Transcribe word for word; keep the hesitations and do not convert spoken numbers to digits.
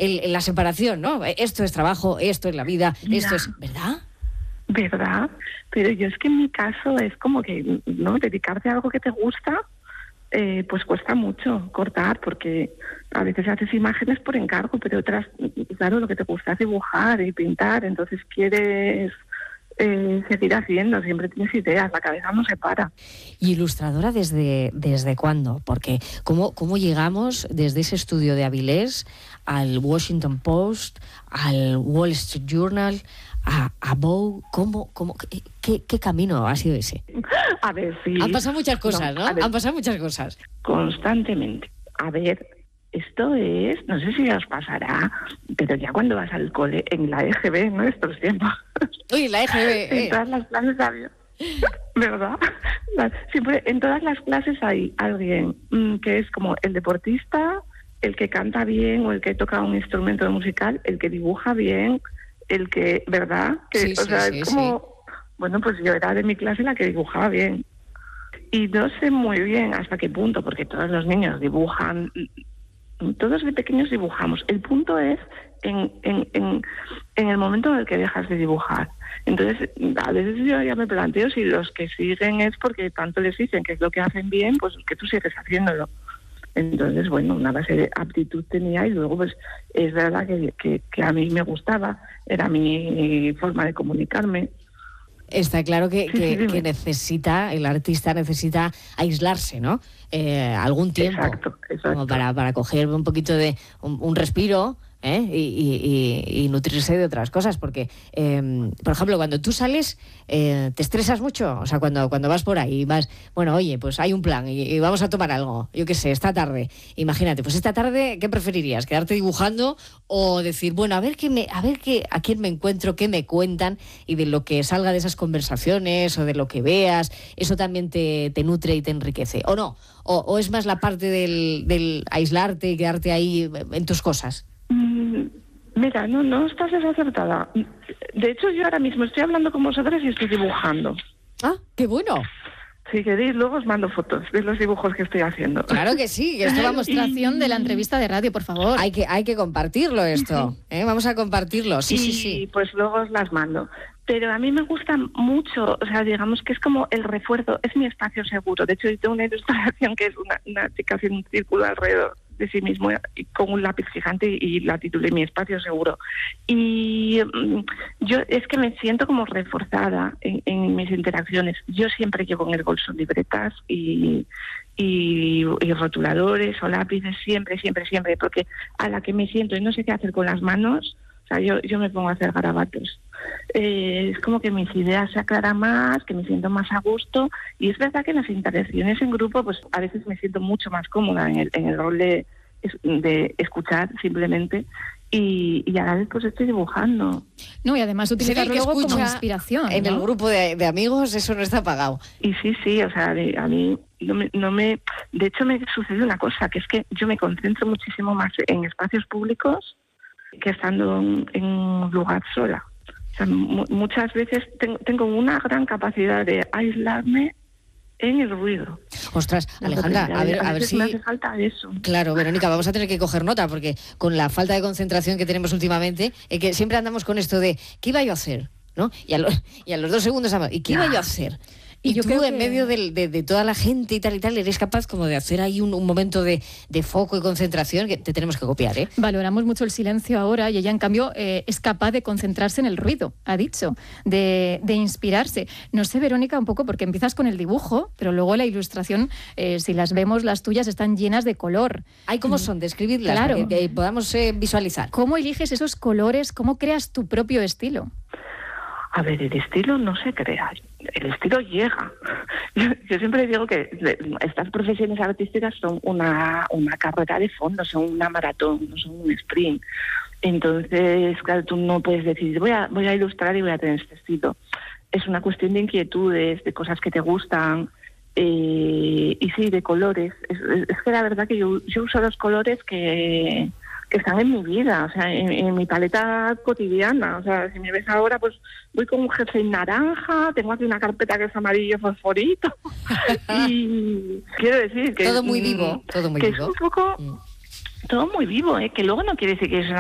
el, la separación, ¿no? Esto es trabajo, esto es la vida, Mira, esto es... ¿Verdad? ¿Verdad? Pero yo es que en mi caso es como que, ¿no? Dedicarte a algo que te gusta, eh, pues cuesta mucho cortar, porque a veces haces imágenes por encargo, pero otras, claro, lo que te gusta es dibujar y pintar, entonces quieres... Eh, seguir haciendo, siempre tienes ideas, la cabeza no se para. ¿Y ilustradora desde, desde cuándo? Porque ¿cómo, cómo llegamos desde ese estudio de Avilés al Washington Post, al Wall Street Journal, a, a Vogue? ¿Cómo, cómo, qué, ¿Qué camino ha sido ese? A ver, sí. Han pasado muchas cosas, ¿no? ¿no? Ver, Han pasado muchas cosas. Constantemente. A ver... Esto es, no sé si os pasará, pero ya cuando vas al cole, en la E G B, ¿no? Estos tiempos. Uy, la E G B. En eh. todas las clases había, ¿verdad? Siempre, en todas las clases hay alguien mmm, que es como el deportista, el que canta bien o el que toca un instrumento musical, el que dibuja bien, el que, ¿verdad? Que, sí, o sí, sea, sí, es como, sí. Bueno, pues yo era de mi clase la que dibujaba bien. Y no sé muy bien hasta qué punto, porque todos los niños dibujan... Todos de pequeños dibujamos. El punto es en, en, en, en el momento en el que dejas de dibujar. Entonces, a veces yo ya me planteo si los que siguen es porque tanto les dicen que es lo que hacen bien, pues que tú sigues haciéndolo. Entonces, bueno, una base de aptitud tenía y luego, pues, es verdad que, que, que a mí me gustaba, era mi forma de comunicarme. Está claro que, sí, que, sí, que necesita, el artista necesita aislarse, ¿no? Eh, algún tiempo. Exacto, exacto. Como para, para coger un poquito de un, un respiro, ¿eh? y, y, y, y nutrirse de otras cosas, porque, eh, por ejemplo, cuando tú sales, eh, ¿te estresas mucho? O sea, cuando, cuando vas por ahí y vas, bueno, oye, pues hay un plan y, y vamos a tomar algo, yo qué sé, esta tarde. Imagínate, pues esta tarde, ¿qué preferirías? ¿Quedarte dibujando o decir, bueno, a ver qué me, a ver qué, a quién me encuentro, qué me cuentan, y de lo que salga de esas conversaciones o de lo que veas, eso también te, te nutre y te enriquece? ¿O no? ¿O, o es más la parte del, del aislarte y quedarte ahí en tus cosas? Mira, no, no estás desacertada. De hecho, yo ahora mismo estoy hablando con vosotros y estoy dibujando. ¡Ah, qué bueno! Si queréis, luego os mando fotos de los dibujos que estoy haciendo. Claro que sí, que esto va a demostración y... de la entrevista de radio, por favor. Hay que, hay que compartirlo esto, ¿eh? Vamos a compartirlo, sí, y, sí, sí. Pues luego os las mando. Pero a mí me gusta mucho, o sea, digamos que es como el refuerzo, es mi espacio seguro. De hecho, yo tengo una ilustración que es una, una chica haciendo un círculo alrededor de sí mismo y con un lápiz gigante y la titulé Mi espacio seguro. Y um, yo es que me siento como reforzada en, en mis interacciones. Yo siempre llevo en el bolso libretas y, y, y rotuladores o lápices, siempre, siempre, siempre, porque a la que me siento y no sé qué hacer con las manos, o sea, yo, yo me pongo a hacer garabatos. Eh, es como que mis ideas se aclaran más, que me siento más a gusto, y es verdad que en las interacciones en grupo pues a veces me siento mucho más cómoda en el, en el rol de, de escuchar simplemente, y, y a la vez pues estoy dibujando. No, y además utilizarlo luego como inspiración, en ¿no? el grupo de, de amigos, eso no está pagado. Y sí, sí, o sea, de, a mí no me, no me... De hecho me sucede una cosa, que es que yo me concentro muchísimo más en espacios públicos que estando en, en un lugar sola. O sea, m- muchas veces ten- tengo una gran capacidad de aislarme en el ruido. Ostras, Alejandra, a ver, a, a ver si... me hace falta eso. Claro, Verónica, vamos a tener que coger nota, porque con la falta de concentración que tenemos últimamente, eh, que siempre andamos con esto de, ¿qué iba yo a hacer? ¿No? Y a, lo, y a los dos segundos, ¿y qué iba yo a hacer? Y, y yo tú, creo en que... medio de, de, de toda la gente y tal y tal, eres capaz como de hacer ahí un, un momento de, de foco y concentración que te tenemos que copiar, ¿eh? Valoramos mucho el silencio ahora y ella, en cambio, eh, es capaz de concentrarse en el ruido, ha dicho, de, de inspirarse. No sé, Verónica, un poco, porque empiezas con el dibujo, pero luego la ilustración, eh, si las vemos, las tuyas están llenas de color. Ay, ¿cómo son? Describidlas, claro, para que, que podamos eh, visualizar. ¿Cómo eliges esos colores? ¿Cómo creas tu propio estilo? A ver, el estilo no se crea, el estilo llega. Yo, yo siempre digo que estas profesiones artísticas son una, una carrera de fondo, son una maratón, no son un sprint. Entonces, claro, tú no puedes decir, voy a, voy a ilustrar y voy a tener este estilo. Es una cuestión de inquietudes, de cosas que te gustan, eh, y sí, de colores. Es, es, es que la verdad que yo, yo uso los colores que... que están en mi vida, o sea, en, en mi paleta cotidiana. O sea, si me ves ahora, pues voy con un jersey naranja, tengo aquí una carpeta que es amarillo fosforito, y quiero decir que... Todo muy vivo, todo muy que vivo. es un poco... Mm. Todo muy vivo, ¿eh? Que luego no quiere decir que es una